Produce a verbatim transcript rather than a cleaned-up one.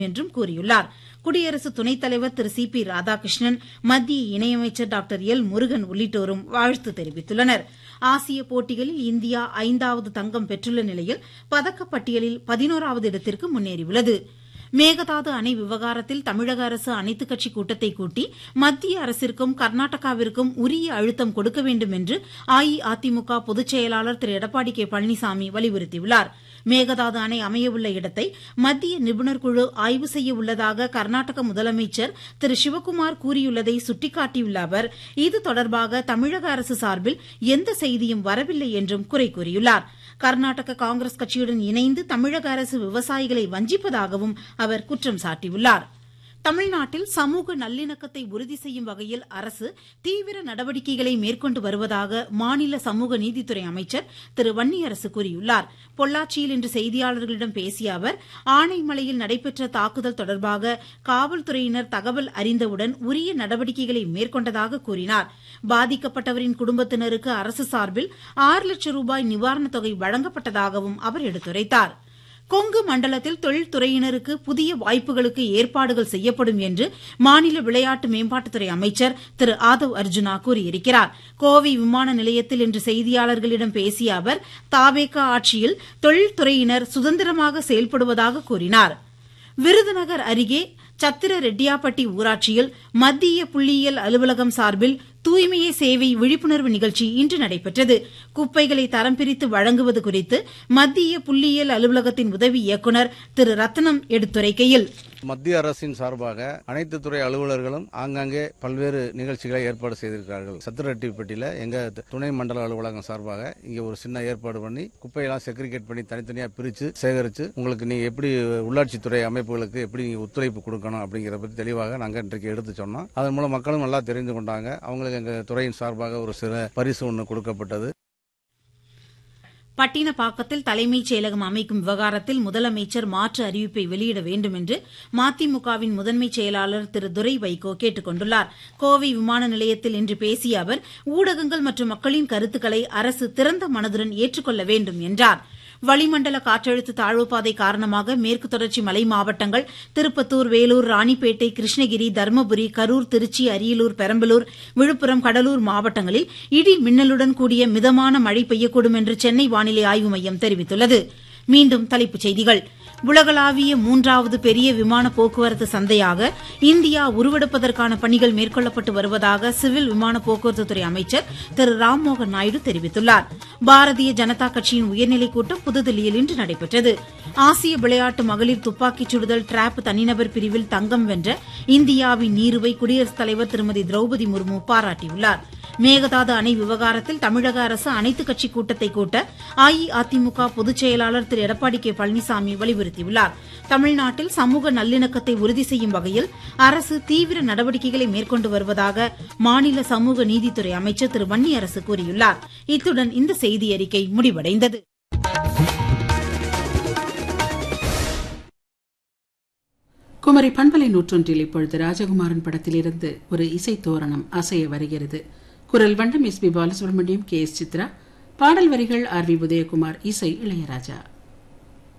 என்றும் கூறியுள்ளார். குடியரசு துணைத் தலைவர் திரு சி பி ராதாகிருஷ்ணன், மத்திய இணையமைச்சர் டாக்டர் எல் முருகன் உள்ளிட்டோரும் வாழ்த்து தெரிவித்துள்ளனர். ஆசிய போட்டிகளில் இந்தியா ஐந்தாவது தங்கம் பெற்றுள்ள நிலையில் பதக்கப்பட்டியலில் பதினோராவது இடத்திற்கு முன்னேறியுள்ளது. மேகதாது அணை விவகாரத்தில் தமிழக அரசு அனைத்துக் கட்சி கூட்டத்தை கூட்டி மத்திய அரசிற்கும் கர்நாடகாவிற்கும் உரிய அழுத்தம் கொடுக்க வேண்டும் என்று அஇஅதிமுக பொதுச் செயலாளர் திரு எடப்பாடி கே பழனிசாமி வலியுறுத்தியுள்ளார். மேகதாது அணை அமையவுள்ள இடத்தை மத்திய நிபுணர் குழு ஆய்வு செய்ய உள்ளதாக கர்நாடக முதலமைச்சர் திரு சிவக்குமார் கூறியுள்ளதை சுட்டிக்காட்டியுள்ள அவர், இது தொடர்பாக தமிழக அரசு சார்பில் எந்த செய்தியும் வரவில்லை என்றும் குறை கூறியுள்ளார். கர்நாடக காங்கிரஸ் கட்சியுடன் இணைந்து தமிழக அரசு விவசாயிகளை வஞ்சிப்பதாகவும் அவர் குற்றம் சாட்டியுள்ளார். தமிழ்நாட்டில் சமூக நல்லிணக்கத்தை உறுதி செய்யும் வகையில் அரசு தீவிர நடவடிக்கைகளை மேற்கொண்டு வருவதாக மாநில சமூக நீதித்துறை அமைச்சர் திரு வன்னியரசு கூறியுள்ளார். பொள்ளாச்சியில் இன்று செய்தியாளர்களிடம் பேசிய அவர், ஆனைமலையில் நடைபெற்ற தாக்குதல் தொடர்பாக காவல்துறையினர் தகவல் அறிந்தவுடன் உரிய நடவடிக்கைகளை மேற்கொண்டதாக கூறினார். பாதிக்கப்பட்டவரின் குடும்பத்தினருக்கு அரசு சார்பில் ஆறு லட்சம் ரூபாய் நிவாரணத் தொகை வழங்கப்பட்டதாகவும் அவர் எடுத்துரைத்தார். கொங்கு மண்டலத்தில் தொழில்துறையினருக்கு புதிய வாய்ப்புகளுக்கு ஏற்பாடுகள் செய்யப்படும் என்று மாநில விளையாட்டு மேம்பாட்டுத்துறை அமைச்சர் திரு ஆதவ் அர்ஜுனா கூறியிருக்கிறார். கோவை விமான நிலையத்தில் இன்று செய்தியாளர்களிடம் பேசிய அவர், தாவேகா ஆட்சியில் தொழில்துறையினர் சுதந்திரமாக செயல்படுவதாக கூறினார். விருதுநகர் அருகே சத்திர ரெட்டியாப்பட்டி ஊராட்சியில் மத்திய புள்ளியியல் அலுவலகம் சார்பில் தூய்மையே சேவை விழிப்புணர்வு நிகழ்ச்சி இன்று நடைபெற்றது. குப்பைகளை தரம் பிரித்து வழங்குவது குறித்து மத்திய புள்ளியியல் அலுவலகத்தின் உதவி இயக்குநர் திரு ரத்னம் எடுத்துரைக்கையில், மத்திய அரசின் சார்பாக அனைத்து துறை அலுவலர்களும் ஆங்காங்கே பல்வேறு நிகழ்ச்சிகளை ஏற்பாடு செய்திருக்கிறார்கள். சத்திரரெட்டிப்பட்டியில் எங்க துணை மண்டல அலுவலகம் சார்பாக இங்க ஒரு சின்ன ஏற்பாடு பண்ணி குப்பையெல்லாம் செக்ரிகேட் பண்ணி தனித்தனியா பிரிச்சு சேகரிச்சு உங்களுக்கு நீங்க எப்படி உள்ளாட்சித்துறை அமைப்புகளுக்கு எப்படி நீங்க ஒத்துழைப்பு கொடுக்கணும் அப்படிங்கிற பத்தி தெளிவாக நாங்க இன்றைக்கு எடுத்து சொன்னோம். அதன் மூலம் மக்களும் நல்லா தெரிந்து கொண்டாங்க. அவங்களுக்கு எங்க துறையின் சார்பாக ஒரு சில பரிசு ஒன்று கொடுக்கப்பட்டது. பட்டினப்பாக்கத்தில் தலைமைச் செயலகம் அமைக்கும் விவகாரத்தில் முதலமைச்சர் மாற்று அறிவிப்பை வெளியிட வேண்டும் என்று மதிமுகவின் முதன்மைச் செயலாளர் திரு துரை வைகோ கேட்டுக் கொண்டுள்ளார். கோவை விமான நிலையத்தில் இன்று பேசிய அவர், ஊடகங்கள் மற்றும் மக்களின் கருத்துக்களை அரசு திறந்த மனதுடன் ஏற்றுக்கொள்ள வேண்டும் என்றார். வளிமண்டல காற்றழுத்த தாழ்வுப்பாதை காரணமாக மேற்கு தொடர்ச்சி மலை மாவட்டங்கள் திருப்பத்தூர், வேலூர், ராணிப்பேட்டை, கிருஷ்ணகிரி, தருமபுரி, கரூர், திருச்சி, அரியலூர், பெரம்பலூர், விழுப்புரம், கடலூர் மாவட்டங்களில் இடி மின்னலுடன் கூடிய மிதமான மழை பெய்யக்கூடும் என்று சென்னை வானிலை ஆய்வு மையம் தெரிவித்துள்ளது. மீண்டும் தலைப்புச் செய்திகள். உலகளாவிய மூன்றாவது பெரிய விமான போக்குவரத்து சந்தையாக இந்தியா உருவெடுப்பதற்கான பணிகள் மேற்கொள்ளப்பட்டு வருவதாக சிவில் விமான போக்குவரத்துத்துறை அமைச்சர் திரு ராம்மோகன் நாயுடு தெரிவித்துள்ளார். பாரதிய ஜனதா கட்சியின் உயர்நிலைக் கூட்டம் புதுதில்லியில் இன்று நடைபெற்றது. ஆசிய விளையாட்டு மகளிர் துப்பாக்கிச் சுடுதல் டிராப் தனிநபர் பிரிவில் தங்கம் வென்ற இந்தியாவின் நீருவை குடியரசுத் தலைவர் திருமதி திரௌபதி முர்மு பாராட்டியுள்ளார். மேகதாது அணை விவகாரத்தில் தமிழக அரசு அனைத்துக் கட்சி கூட்டத்தை கூட்ட அஇஅதிமுக பொதுச் செயலாளர் திரு எடப்பாடி கே பழனிசாமி வலியுறுத்தியுள்ளார். தமிழ்நாட்டில் சமூக நல்லிணக்கத்தை உறுதி செய்யும் வகையில் அரசு தீவிர நடவடிக்கைகளை மேற்கொண்டு வருவதாக மாநில சமூக நீதித்துறை அமைச்சர் திரு வன்னியரசு கூறியுள்ளார். இத்துடன் இந்த செய்தியறிக்கை முடிவடைந்தது. குமரி பண்பலை நூற்றொன்றில் இப்பொழுது ராஜகுமாரன் படத்திலிருந்து ஒரு இசை தோரணம் அசைய வருகிறது. குரல் வண்டம் S B Balasubramaniam, K S Chitra, பாடல் வரிகள் ஆர் வி உதயகுமார், இசை இளையராஜா.